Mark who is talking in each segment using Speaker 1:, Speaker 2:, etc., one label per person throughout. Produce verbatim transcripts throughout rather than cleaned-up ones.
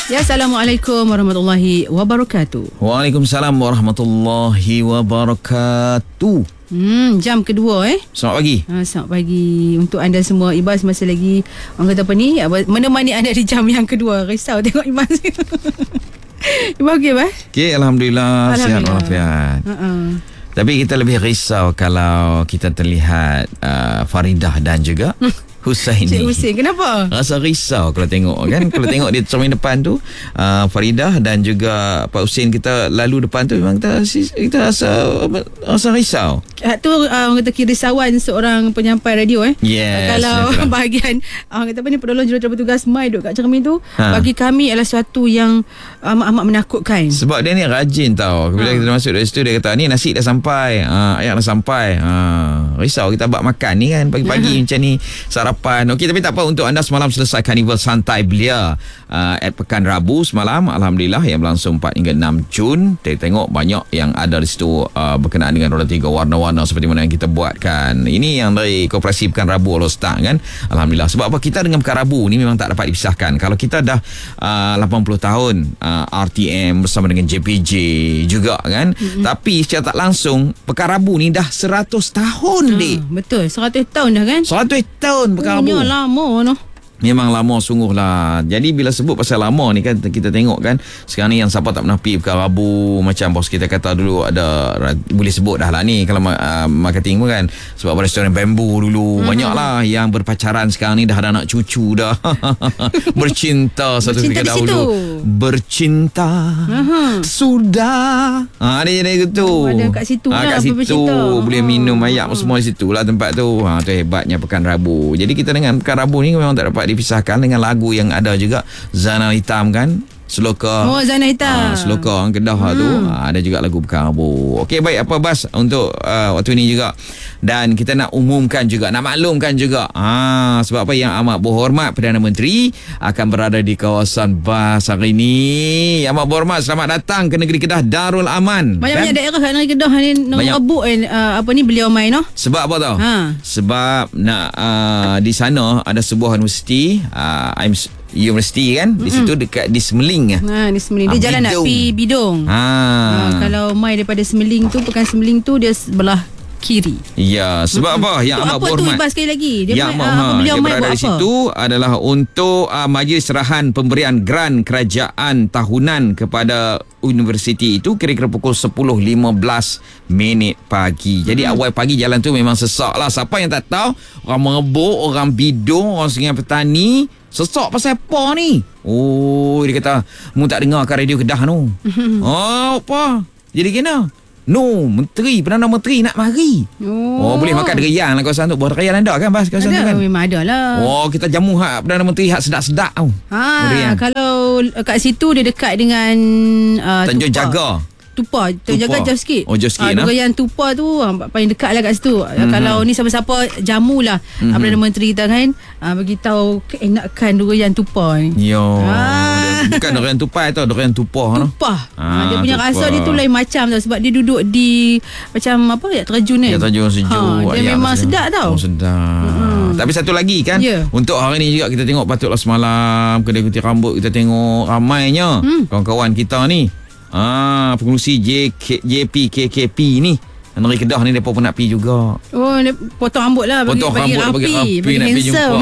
Speaker 1: Ya, Assalamualaikum warahmatullahi wabarakatuh.
Speaker 2: Waalaikumsalam warahmatullahi wabarakatuh.
Speaker 1: Hmm, jam kedua eh.
Speaker 2: Selamat pagi.
Speaker 1: Ha, selamat pagi untuk anda semua. Ibas masih lagi orang kata apa ni, menemani anda di jam yang kedua. Risau tengok Ibas. Ibas okey, Ibas?
Speaker 2: Okey, Alhamdulillah, sihat walafiat.
Speaker 1: Uh-uh.
Speaker 2: Tapi kita lebih risau kalau kita terlihat uh, Faridah dan juga Husaini.
Speaker 1: Cik Husain, kenapa?
Speaker 2: Rasa risau kalau tengok kan. Kalau tengok di cermin depan tu, uh, Faridah dan juga Pak Husain kita lalu depan tu, memang kita, kita rasa rasa risau.
Speaker 1: Tu uh, orang kata kerisauan seorang penyampai radio eh.
Speaker 2: Yes.
Speaker 1: Kalau
Speaker 2: yes,
Speaker 1: bahagian orang kata apa ni, penolong juruterang petugas mai duduk kat cermin tu,
Speaker 2: ha.
Speaker 1: bagi kami adalah sesuatu yang amat-amat menakutkan.
Speaker 2: Sebab dia ni rajin tau. Bila ha. kita masuk dari situ, dia kata ni nasi dah sampai, ha, air dah sampai. Ha, risau kita bak makan ni kan pagi-pagi ha. macam ni sarapan. Okey, tapi tak apa, untuk anda semalam selesai Karnival Santai Belia uh, at Pekan Rabu semalam, Alhamdulillah, yang berlangsung empat hingga enam Jun. Kita tengok banyak yang ada di situ uh, berkenaan dengan roda tiga warna-warna seperti mana yang kita buatkan. Ini yang dari Koperasi Pekan Rabu All Star kan. Alhamdulillah. Sebab apa, kita dengan Pekan Rabu ni memang tak dapat dipisahkan. Kalau kita dah uh, lapan puluh tahun uh, R T M bersama dengan J P J juga kan. Mm-hmm. Tapi secara tak langsung Pekan Rabu ni dah seratus tahun, ha, dik.
Speaker 1: Betul, seratus tahun dah kan.
Speaker 2: seratus tahun Pekan Rabu.
Speaker 1: Lama noh.
Speaker 2: Memang lama sungguh lah. Jadi bila sebut pasal lama ni kan, kita tengok kan sekarang ni yang siapa tak pernah pergi Pekan Rabu, macam bos kita kata dulu ada, boleh sebut dah lah ni kalau uh, marketing pun kan, sebab restoran Bamboo dulu hmm. banyak lah yang berpacaran, sekarang ni dah ada anak cucu dah. Bercinta satu ketika dahulu. Bercinta uh-huh. sudah. Ha, dia jadi gitu.
Speaker 1: Oh, ada kat situ
Speaker 2: ha,
Speaker 1: lah.
Speaker 2: Kat situ bercinta. Boleh
Speaker 1: uh-huh.
Speaker 2: minum ayak semua di situ lah tempat tu. Ha, tu hebatnya Pekan Rabu. Jadi kita dengan Pekan Rabu ni memang tak dapat dipisahkan dengan lagu yang ada juga. Zana Hitam kan, Seloka.
Speaker 1: Oh, Zana Hitam.
Speaker 2: Ha, Seloka orang Kedah hmm. tu. Ha, ada juga lagu Pekan Rabu. Okey, baik, apa Bas untuk uh, waktu ini juga. Dan kita nak umumkan juga, nak maklumkan juga. Ha, sebab apa, yang amat berhormat Perdana Menteri akan berada di kawasan Bas hari ini. Yang amat berhormat, selamat datang ke negeri Kedah Darul Aman.
Speaker 1: Banyak-banyak kan? daerah kat negeri Kedah ni nak rebut eh, uh, apa ni beliau main noh.
Speaker 2: Sebab apa tau?
Speaker 1: Ha.
Speaker 2: Sebab nak uh, di sana ada sebuah universiti, uh, I'm University kan, mm-hmm. di situ dekat di Semeling.
Speaker 1: Ha, di Semeling. Dia ha, jalan Bidung. nak pi Bidung. Ha. ha. Kalau mai daripada Semeling tu, Pekan Semeling tu dia sebelah kiri.
Speaker 2: Ya, sebab mm-hmm. apa yang amat
Speaker 1: apa
Speaker 2: berhormat.
Speaker 1: Apa tu Ibas sekali lagi? Dia
Speaker 2: yang
Speaker 1: main, uh, beliau
Speaker 2: dia
Speaker 1: mai
Speaker 2: berada
Speaker 1: buat
Speaker 2: di
Speaker 1: apa?
Speaker 2: situ adalah untuk uh, majlis serahan pemberian grant kerajaan tahunan kepada universiti itu kira-kira pukul sepuluh lima belas minit pagi. Jadi hmm. awal pagi jalan tu memang sesak lah. Siapa yang tak tahu, orang mengebuk, orang bidung, orang Sungai Petani, sesak pasal apa ni? Oh, dia kata, mu tak dengar kan radio Kedah tu? Oh, apa? Jadi kena? No, Menteri, Perdana Menteri nak mari. Oh, oh boleh makan durian lah kawasan tu. Buah durian anda kan, Bas? Kawasan
Speaker 1: ada,
Speaker 2: tu kan?
Speaker 1: memang ada lah.
Speaker 2: Oh, kita jamu hak Perdana Menteri hak sedap-sedap tau.
Speaker 1: Ha,
Speaker 2: durian.
Speaker 1: Kalau kat situ dia dekat dengan uh,
Speaker 2: Tanjung Jaga.
Speaker 1: Tupa, Tanjung Jaga jauh sikit.
Speaker 2: Oh, jauh sikit
Speaker 1: uh,
Speaker 2: lah.
Speaker 1: Durian Tupa tu uh, paling dekat lah kat situ. Mm-hmm. Kalau ni siapa-siapa jamu lah mm-hmm. Perdana Menteri kita kan, uh, beritahu keenakan durian Tupa ni.
Speaker 2: Yo.
Speaker 1: Ah.
Speaker 2: Bukan durian tupai tau, durian tupah.
Speaker 1: Tupa.
Speaker 2: Ah,
Speaker 1: dia punya
Speaker 2: tupa.
Speaker 1: rasa dia tu lain macam tau, sebab dia duduk di macam apa ya, terjun ni.
Speaker 2: Ya, terjun sejuk.
Speaker 1: Ha, dia memang sedap tau.
Speaker 2: Oh, sedap. Mm-hmm. Tapi satu lagi kan, yeah. untuk hari ni juga kita tengok, patutlah semalam kedai gunting rambut kita tengok ramainya mm. kawan-kawan kita ni. Ah, pengurusi J K, J P K K P ni negeri Kedah ni, mereka pun nak pergi juga.
Speaker 1: Oh, potong rambut lah, bagi,
Speaker 2: potong
Speaker 1: bagi
Speaker 2: rambut,
Speaker 1: rapi,
Speaker 2: bagi, rapi,
Speaker 1: bagi
Speaker 2: nak
Speaker 1: handsome.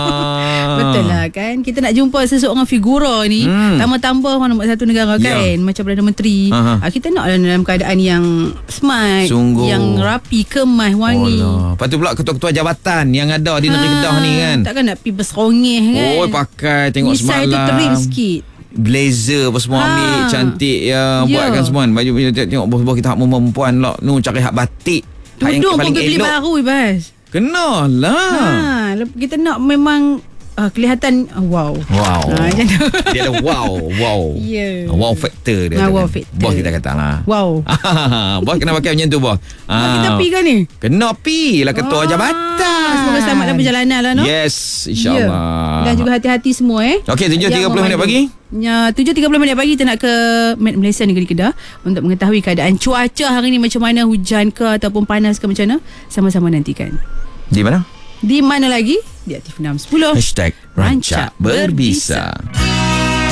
Speaker 2: ha.
Speaker 1: Betul lah kan, kita nak jumpa seseorang figura ni, hmm. tambah-tambah orang nombor satu negara kan, ya. macam Perdana Menteri. Aha. Kita nak dalam keadaan yang smart, sungguh. yang rapi, kemas, wangi.
Speaker 2: Oh, lepas tu pula ketua-ketua jabatan yang ada di negeri ha. Kedah ni kan,
Speaker 1: takkan nak pergi berserongeh kan.
Speaker 2: Oh, pakai tengok
Speaker 1: misal
Speaker 2: semalam
Speaker 1: tu trim sikit,
Speaker 2: blazer apa semua ha. ambil cantik ya, yeah. buatkan semua baju, tengok bos-bos kita hak perempuan lah nu cari hak batik,
Speaker 1: tudung pun beli baru Ibas.
Speaker 2: Kena lah
Speaker 1: ha, kita nak memang uh, kelihatan uh, wow.
Speaker 2: Wow.
Speaker 1: Ha,
Speaker 2: dia ada wow, wow.
Speaker 1: Yeah.
Speaker 2: Wow factor dia.
Speaker 1: Ha, wow
Speaker 2: kan.
Speaker 1: factor.
Speaker 2: Bos kita kata lah.
Speaker 1: Wow.
Speaker 2: Bos kena pakai macam tu bos.
Speaker 1: Ha, kita pergi kan ni?
Speaker 2: Kena pergi lah ketua oh. jabatan.
Speaker 1: Semoga selamat dalam perjalanan lah no.
Speaker 2: Yes, insya-Allah.
Speaker 1: Yeah. Dan juga hati-hati semua eh.
Speaker 2: Okey, tujuh tiga puluh minit pagi.
Speaker 1: Ya, tujuh tiga puluh minit pagi kita nak ke Malaysia negeri Kedah untuk mengetahui keadaan cuaca hari ni macam mana, hujan ke ataupun panas ke macam mana. Sama-sama nantikan.
Speaker 2: Di mana?
Speaker 1: Di mana lagi? Di Aktif enam sepuluh.
Speaker 2: Hashtag Rancak Berbisa.